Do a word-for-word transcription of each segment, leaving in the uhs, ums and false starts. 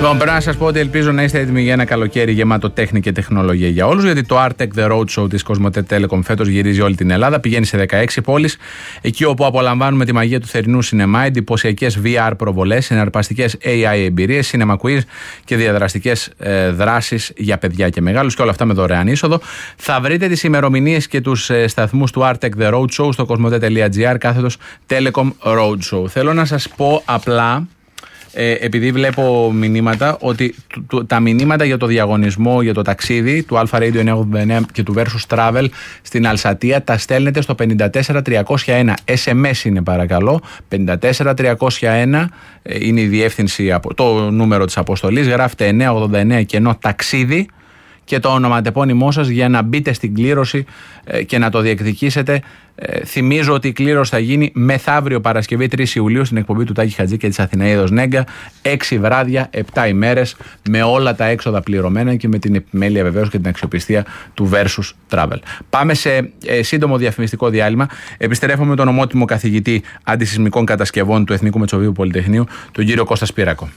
Λοιπόν, πρέπει να σας πω ότι ελπίζω να είστε έτοιμοι για ένα καλοκαίρι γεμάτο τέχνη και τεχνολογία για όλους, γιατί το Artec The Road Show της Cosmote Telecom φέτος γυρίζει όλη την Ελλάδα, πηγαίνει σε δεκαέξι πόλεις, εκεί όπου απολαμβάνουμε τη μαγεία του θερινού σινεμά, εντυπωσιακές βι αρ προβολές, συναρπαστικές έι άι εμπειρίες, cinema quiz και διαδραστικές ε, δράσεις για παιδιά και μεγάλους, και όλα αυτά με δωρεάν είσοδο. Θα βρείτε τις ημερομηνίες και τους ε, σταθμούς του Artec The Road Show στο cosmote.gr κάθετος Telecom Road Show. Θέλω να σας πω απλά, Ε, επειδή βλέπω μηνύματα, ότι τ, τ, τα μηνύματα για το διαγωνισμό, για το ταξίδι του Alpha Radio εννιακόσια ογδόντα εννέα και του Versus Travel στην Αλσατία τα στέλνετε στο πέντε τέσσερα τριακόσια ένα. ες εμ ες είναι, παρακαλώ. πέντε τέσσερα τριακόσια ένα είναι η διεύθυνση, το νούμερο της αποστολής. Γράφετε εννιακόσια ογδόντα εννέα κενό ταξίδι και το ονοματεπώνυμό σας για να μπείτε στην κλήρωση ε, και να το διεκδικήσετε. Ε, θυμίζω ότι η κλήρωση θα γίνει μεθαύριο Παρασκευή τρεις Ιουλίου στην εκπομπή του Τάκη Χατζή και της Αθηναίδος Νέγκα. Έξι βράδια, επτά ημέρες, με όλα τα έξοδα πληρωμένα και με την επιμέλεια βεβαίως και την αξιοπιστία του Versus Travel. Πάμε σε ε, σύντομο διαφημιστικό διάλειμμα. Επιστρέφουμε με τον ομότιμο καθηγητή αντισυσμικών κατασκευών του Εθνικού Μετσοβίου Πολυτεχνείου, τον κύριο Κώστα Σπυράκο.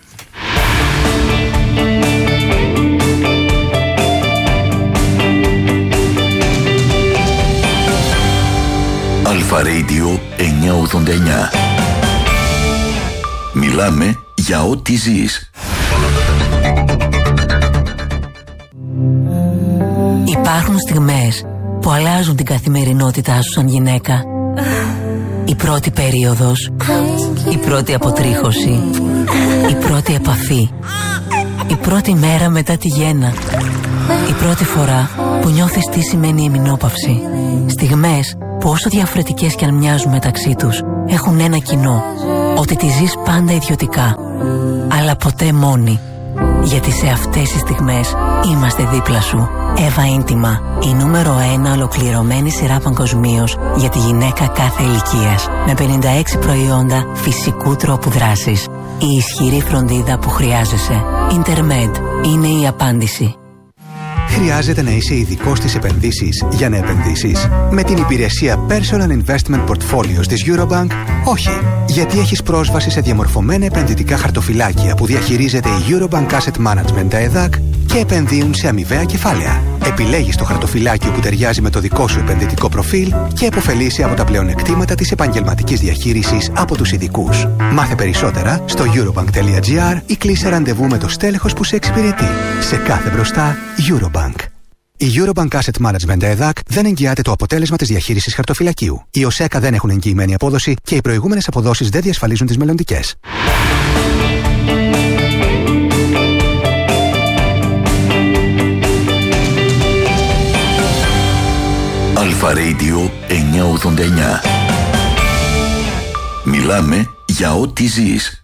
Alpha Radio εννιακόσια ογδόντα εννέα. Μιλάμε για ό,τι ζεις. Υπάρχουν στιγμές που αλλάζουν την καθημερινότητά σου σαν γυναίκα. Η πρώτη περίοδος, η πρώτη αποτρίχωση, η πρώτη επαφή, η πρώτη μέρα μετά τη γέννα, η πρώτη φορά που νιώθεις τι σημαίνει εμεινόπαυση. Στιγμές που όσο διαφορετικές κι αν μοιάζουν μεταξύ τους, έχουν ένα κοινό, ότι τη ζεις πάντα ιδιωτικά, αλλά ποτέ μόνη. Γιατί σε αυτές τις στιγμές είμαστε δίπλα σου. Εύα Ίντιμα, η νούμερο ένα ολοκληρωμένη σειρά παγκοσμίως για τη γυναίκα κάθε ηλικίας, με πενήντα έξι προϊόντα φυσικού τρόπου δράσης. Η ισχυρή φροντίδα που χρειάζεσαι. Intermed είναι η απάντηση. Χρειάζεται να είσαι ειδικός στις επενδύσεις για να επενδύσεις? Με την υπηρεσία Personal Investment Portfolios της Eurobank, όχι. Γιατί έχεις πρόσβαση σε διαμορφωμένα επενδυτικά χαρτοφυλάκια που διαχειρίζεται η Eurobank Asset Management ΕΔΑΚ και επενδύουν σε αμοιβαία κεφάλαια. Επιλέγεις το χαρτοφυλάκιο που ταιριάζει με το δικό σου επενδυτικό προφίλ και επωφελείσαι από τα πλεονεκτήματα της επαγγελματικής διαχείρισης από τους ειδικούς. Μάθε περισσότερα στο eurobank.gr ή κλείσε ραντεβού με το στέλεχος που σε εξυπηρετεί. Σε κάθε μπροστά, Eurobank. Η Eurobank Asset Management ΕΔΑΚ δεν εγγυάται το αποτέλεσμα της διαχείρισης χαρτοφυλακίου. Οι ΟΣΕΚΑ δεν έχουν εγγυημένη απόδοση και οι προηγούμενες αποδόσεις δεν διασφαλίζουν τις μελλοντικές. Alpha Radio εννιακόσια ογδόντα εννέα. Μιλάμε για ό,τι ζεις.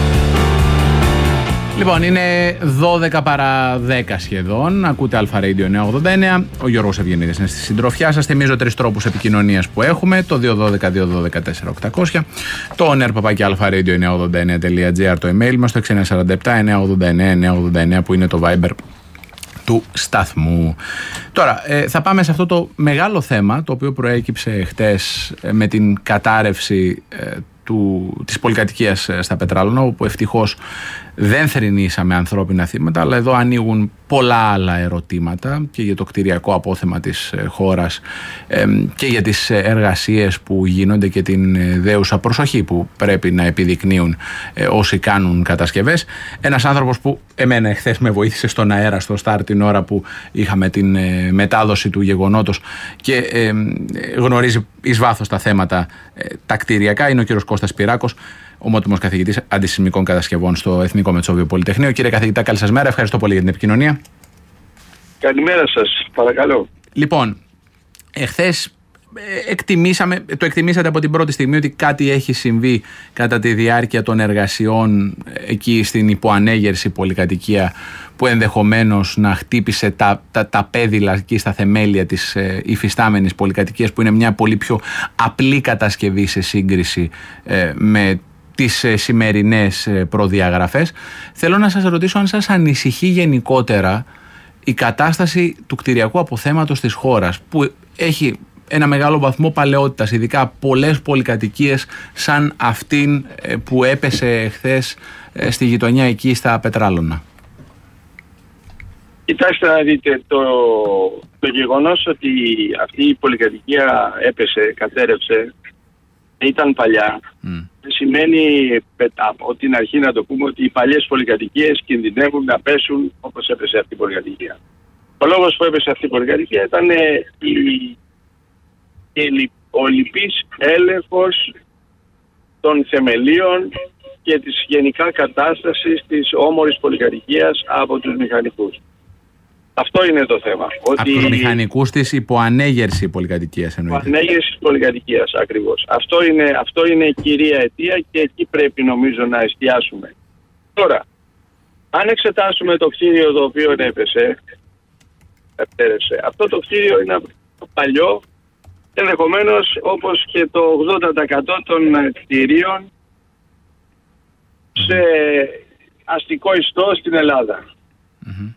Λοιπόν, είναι δώδεκα παρά δέκα σχεδόν. Ακούτε Alpha Radio εννιακόσια ογδόντα εννέα. Ο Γιώργος Ευγενίδης είναι στη συντροφιά σας. Θυμίζω τρεις τρόπους επικοινωνίας που έχουμε: το δύο ένα δύο δύο ένα τέσσερα οκτακόσια, το νερπαπάκι alpha radio εννιακόσια ογδόντα εννέα τελεία τζι άρ, το email μας, το έξι εννιά τέσσερα επτά εννιακόσια ογδόντα εννέα εννιακόσια ογδόντα εννέα που είναι το Viber του σταθμού. Τώρα, ε, θα πάμε σε αυτό το μεγάλο θέμα, το οποίο προέκυψε χτες ε, με την κατάρρευση ε, του, της πολυκατοικίας στα Πετράλωνα, όπου ευτυχώς δεν θρηνήσαμε ανθρώπινα θύματα, αλλά εδώ ανοίγουν πολλά άλλα ερωτήματα και για το κτηριακό απόθεμα της χώρας ε, και για τις εργασίες που γίνονται και την δέουσα προσοχή που πρέπει να επιδεικνύουν ε, όσοι κάνουν κατασκευές. Ένας άνθρωπος που εμένα εχθές με βοήθησε στον αέρα στο Σταρ την ώρα που είχαμε την ε, μετάδοση του γεγονότος και ε, γνωρίζει εις βάθος τα θέματα ε, τα κτηριακά είναι ο κύριος Κώστας Σπυράκος, ομότιμος καθηγητής αντισυσμικών κατασκευών στο Εθνικό Μετσόβιο Πολυτεχνείο. Κύριε καθηγητά, καλή σας μέρα. Ευχαριστώ πολύ για την επικοινωνία. Καλημέρα σας, παρακαλώ. Λοιπόν, εχθές εκτιμήσαμε, το εκτιμήσατε από την πρώτη στιγμή ότι κάτι έχει συμβεί κατά τη διάρκεια των εργασιών εκεί στην υποανέγερση πολυκατοικία που ενδεχομένως να χτύπησε τα, τα, τα πέδιλα εκεί στα θεμέλια της ε, υφιστάμενης πολυκατοικίας, που είναι μια πολύ πιο απλή κατασκευή σε σύγκριση ε, με τις ε, σημερινές ε, προδιαγραφές. Θέλω να σας ρωτήσω αν σας ανησυχεί γενικότερα η κατάσταση του κτηριακού αποθέματος της χώρας, που έχει ένα μεγάλο βαθμό παλαιότητας, ειδικά πολλές πολυκατοικίες σαν αυτήν που έπεσε χθες στη γειτονιά εκεί στα Πετράλωνα. Κοιτάξτε να δείτε, το, το γεγονός ότι αυτή η πολυκατοικία έπεσε, κατέρευσε, ήταν παλιά, mm. δεν σημαίνει από την αρχή να το πούμε ότι οι παλιές πολυκατοικίες κινδυνεύουν να πέσουν όπως έπεσε αυτή η πολυκατοικία. Ο λόγος που έπεσε αυτή η πολυκατοικία ήταν η, η, ο λυπής έλεγχος των θεμελίων και της γενικά κατάστασης της όμορης πολυκατοικίας από τους μηχανικούς. Αυτό είναι το θέμα. Από τους μηχανικούς της υποανέγερση πολυκατοικίας εννοείται. Υποανέγερση πολυκατοικίας, ακριβώς. Αυτό είναι, αυτό είναι η κυρία αιτία και εκεί πρέπει νομίζω να εστιάσουμε. Τώρα, αν εξετάσουμε το κτίριο το οποίο έπεσε, έπαιρεσε, αυτό το κτίριο είναι παλιό, ενδεχομένως όπως και το ογδόντα τοις εκατό των κτιρίων σε αστικό ιστό στην Ελλάδα. Mm-hmm.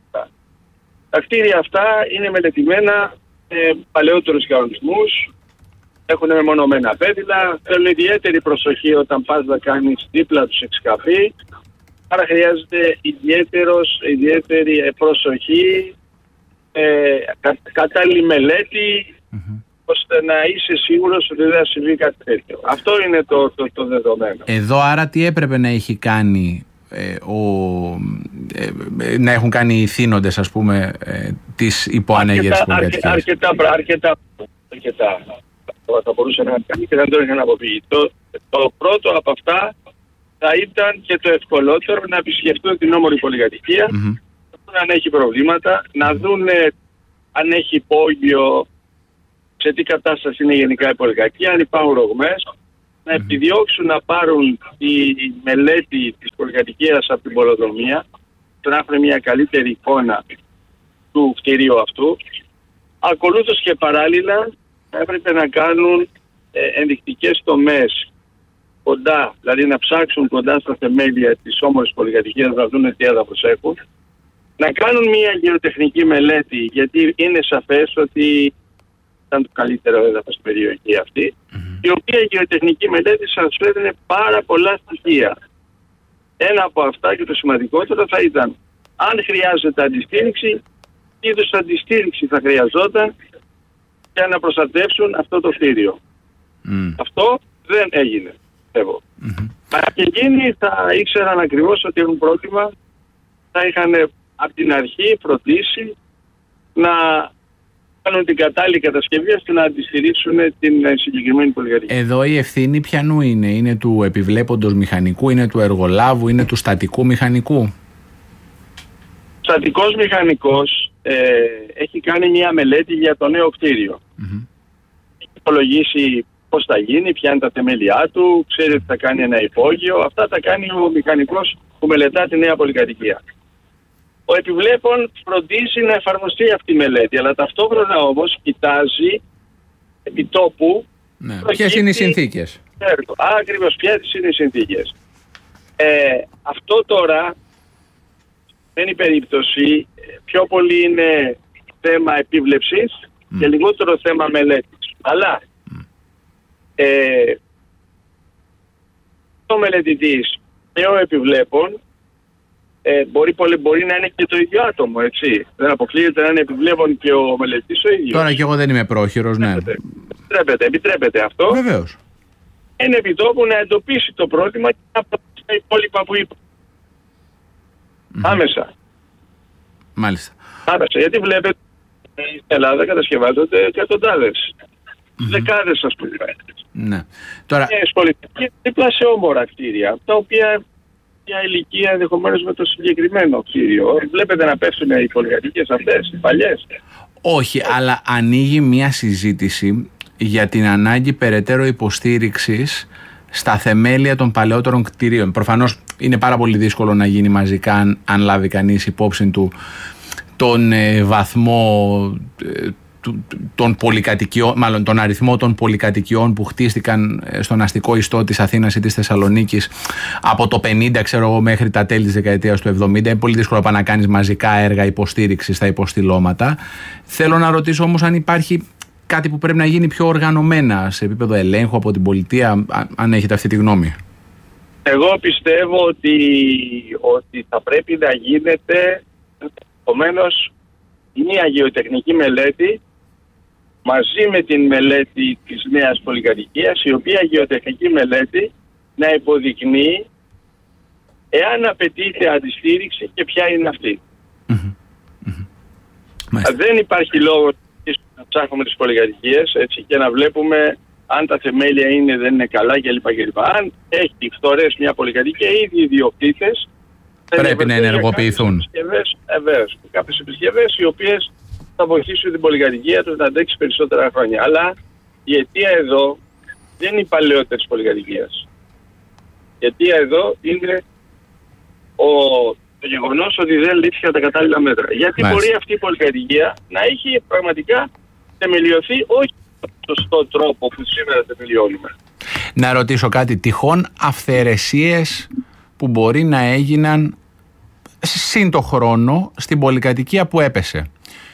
Τα κτίρια αυτά είναι μελετημένα με παλαιότερους κανονισμούς, έχουν μεμονωμένα πέδιλα, θέλουν ιδιαίτερη προσοχή όταν πας να κάνεις δίπλα τους εξκαφή, άρα χρειάζεται ιδιαίτερος, ιδιαίτερη προσοχή, ε, κα, κατάλληλη μελέτη, mm-hmm. ώστε να είσαι σίγουρος ότι δεν θα συμβεί κάτι τέτοιο. Αυτό είναι το, το, το δεδομένο. Εδώ άρα τι έπρεπε να έχει κάνει ε, ο, ε, ε, να έχουν κάνει οι θύνοντες, ας πούμε, ε, της υποανέγερσης πολυκατοικίας. Αρκετά, αρκετά, αρκετά, αρκετά. Θα μπορούσε να κάνει και δεν το είχαν αποφύγει. Το, το πρώτο από αυτά θα ήταν και το ευκολότερο να επισκεφτούν την όμορφη πολυκατοικία, mm-hmm. αν έχει προβλήματα, να δουν αν έχει υπόγειο, σε τι κατάσταση είναι γενικά η πολυκατοικία, αν υπάρχουν ρογμές, να επιδιώξουν να πάρουν τη μελέτη της πολυκατοικίας από την πολεοδομία, να έχουν μια καλύτερη εικόνα του κτηρίου αυτού. Ακολούθως και παράλληλα έπρεπε να κάνουν ε, ενδεικτικές τομές κοντά, δηλαδή να ψάξουν κοντά στα θεμέλια της όμορφης πολυκατοικίας, να δουν τι έδαφος έχουν, να κάνουν μια γεωτεχνική μελέτη, γιατί είναι σαφές ότι ήταν το καλύτερο έδαφος στην περιοχή αυτή, mm-hmm. η οποία η γεωτεχνική μελέτη σας φέρνει πάρα πολλά στοιχεία. Ένα από αυτά και το σημαντικότερο θα ήταν αν χρειάζεται αντιστήριξη, τι είδους αντιστήριξη θα χρειαζόταν για να προστατεύσουν αυτό το κτίριο. Mm. Αυτό δεν έγινε, πιστεύω. Mm-hmm. Αλλά και εκείνοι θα ήξεραν ακριβώς ότι έχουν πρόβλημα, θα είχαν από την αρχή φροντίσει να κάνουν την κατάλληλη κατασκευή ώστε να αντιστηρίσουν την συγκεκριμένη πολυκατοικία. Εδώ η ευθύνη ποιανού είναι? Είναι του επιβλέποντος μηχανικού, είναι του εργολάβου, είναι του στατικού μηχανικού? Στατικός μηχανικός ε, έχει κάνει μια μελέτη για το νέο κτίριο. Mm-hmm. Έχει υπολογίσει πώς θα γίνει, ποια είναι τα θεμέλια του, ξέρει ότι θα κάνει ένα υπόγειο. Αυτά τα κάνει ο μηχανικός που μελετά τη νέα πολυκατοικία. Ο επιβλέπων φροντίζει να εφαρμοστεί αυτή η μελέτη, αλλά ταυτόχρονα όμως κοιτάζει επιτόπου. Ναι. Ποιες είναι οι συνθήκες? Ακριβώς, ποιες είναι οι συνθήκες. Ε, αυτό τώρα δεν είναι περίπτωση, πιο πολύ είναι θέμα επίβλεψης mm. και λιγότερο θέμα μελέτης. Αλλά mm. ε, ο μελετητής και ο επιβλέπων Ε, μπορεί, πολύ, μπορεί να είναι και το ίδιο άτομο, έτσι. Δεν αποκλείεται να είναι επιβλέπων και ο μελετητής ο ίδιος. Τώρα και εγώ δεν είμαι πρόχειρος, ναι. Επιτρέπεται, επιτρέπεται αυτό. Βεβαίως. Είναι επιτόπου να εντοπίσει το πρόβλημα και να απαντήσει τα υπόλοιπα που είπα. Mm-hmm. Άμεσα. Μάλιστα. Άμεσα, γιατί βλέπετε στην Ελλάδα κατασκευάζονται εκατοντάδες. Mm-hmm. Δεκάδες, ας πούμε. Ναι. Τώρα... Και σχολικές δίπλα σε όμορα κτίρια, τα οποία μια ηλικία ενδεχομένως με το συγκεκριμένο κτίριο. Βλέπετε να πέφτουν οι πολυκατοικίες αυτές, οι παλιές? Όχι, αλλά ανοίγει μια συζήτηση για την ανάγκη περαιτέρω υποστήριξης στα θεμέλια των παλαιότερων κτιρίων. Προφανώς είναι πάρα πολύ δύσκολο να γίνει μαζικά αν, αν λάβει κανείς υπόψη του τον ε, βαθμό ε, των πολυκατοικιών, μάλλον τον αριθμό των πολυκατοικιών που χτίστηκαν στον αστικό ιστό της Αθήνας ή της Θεσσαλονίκης από το πενήντα, ξέρω εγώ, μέχρι τα τέλη της δεκαετίας του εβδομήντα. Είναι πολύ δύσκολο να κάνεις μαζικά έργα υποστήριξης στα υποστηλώματα. Θέλω να ρωτήσω όμως αν υπάρχει κάτι που πρέπει να γίνει πιο οργανωμένα σε επίπεδο ελέγχου από την πολιτεία, αν έχετε αυτή τη γνώμη. Εγώ πιστεύω ότι, ότι θα πρέπει να γίνεται Επομένως, μια γεωτεχνική μελέτη μαζί με την μελέτη της νέας πολυκατοικίας, η οποία γεωτεχνική μελέτη να υποδεικνύει εάν απαιτείται αντιστήριξη και ποια είναι αυτή. Mm-hmm. Mm-hmm. Δεν υπάρχει λόγο να ψάχνουμε τις πολυκατοικίες έτσι, και να βλέπουμε αν τα θεμέλια είναι, δεν είναι καλά κλπ. κλπ. Αν έχει φθορές μια πολυκατοικία, ήδη οι ιδιοκτήτες πρέπει να ενεργοποιηθούν. Κάποιες, κάποιες επισκευές οι οποίες θα βοηθήσουν την πολυκατοικία τους να αντέξει περισσότερα χρόνια. Αλλά η αιτία εδώ δεν είναι η παλαιότερη πολυκατοικίας. Η αιτία εδώ είναι ο, το γεγονός ότι δεν λήφθηκαν τα κατάλληλα μέτρα. Γιατί Μάλιστα. μπορεί αυτή η πολυκατοικία να έχει πραγματικά θεμελιωθεί όχι με σωστό τρόπο που σήμερα θεμελιώνουμε. Να ρωτήσω κάτι, τυχόν αυθαιρεσίες που μπορεί να έγιναν σύν το χρόνο στην πολυκατοικία που έπεσε,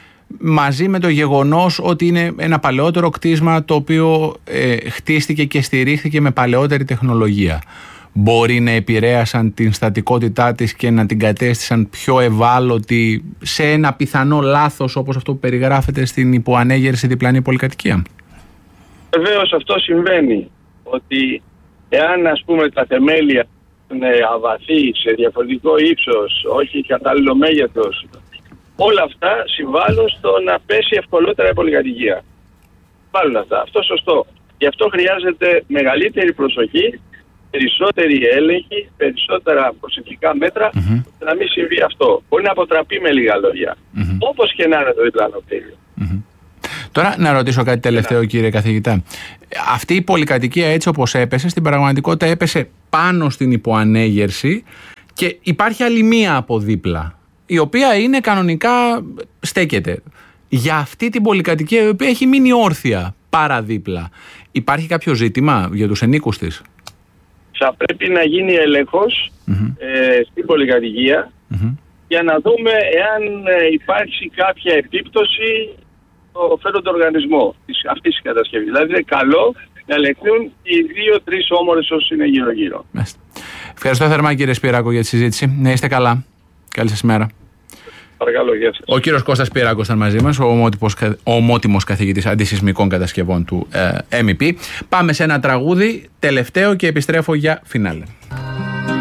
μαζί με το γεγονός ότι είναι ένα παλαιότερο κτίσμα το οποίο ε, χτίστηκε και στηρίχθηκε με παλαιότερη τεχνολογία, μπορεί να επηρέασαν την στατικότητά της και να την κατέστησαν πιο ευάλωτη σε ένα πιθανό λάθος όπως αυτό που περιγράφεται στην υποανέγερση διπλανή πολυκατοικία? Βεβαίως αυτό συμβαίνει, ότι εάν ας πούμε τα θεμέλια είναι αβαθή, σε διαφορετικό ύψος, όχι κατάλληλο μέγεθος, όλα αυτά συμβάλλουν στο να πέσει ευκολότερα η πολυκατοικία. Συμβάλλουν αυτά, αυτό σωστό. Γι' αυτό χρειάζεται μεγαλύτερη προσοχή, περισσότερη έλεγχη, περισσότερα προσεκτικά μέτρα, mm-hmm. να μην συμβεί αυτό. Μπορεί να αποτραπεί με λίγα λόγια. Mm-hmm. Όπως και να είναι το διπλανό κτίριο. Mm-hmm. Τώρα να ρωτήσω κάτι τελευταίο, κύριε καθηγητά. Αυτή η πολυκατοικία έτσι όπως έπεσε, στην πραγματικότητα έπεσε πάνω στην υποανέγερση και υπάρχει άλλη μία από δίπλα, η οποία είναι κανονικά στέκεται. Για αυτή την πολυκατοικία η οποία έχει μείνει όρθια παραδίπλα, υπάρχει κάποιο ζήτημα για τους ενίκους της? Θα πρέπει να γίνει έλεγχος mm-hmm. ε, στην πολυκατοικία mm-hmm. για να δούμε εάν ε, υπάρχει κάποια επίπτωση στο φέροντο οργανισμό της, αυτής της κατασκευής. Δηλαδή είναι καλό να ελεγχθούν οι δύο-τρεις όμορες όσοι είναι γύρω-γύρω. Ευχαριστώ θερμά κύριε Σπυράκο για τη συζήτηση. Να είστε καλά. Καλή σας μέρα. Παρακαλώ, γεια σας. Ο κύριος Κώστας Σπυράκος ήταν μαζί μας, ο, ο ομότιμος καθηγητής αντισυσμικών κατασκευών του ε, εμ ι πι. Πάμε σε ένα τραγούδι τελευταίο και επιστρέφω για φινάλε.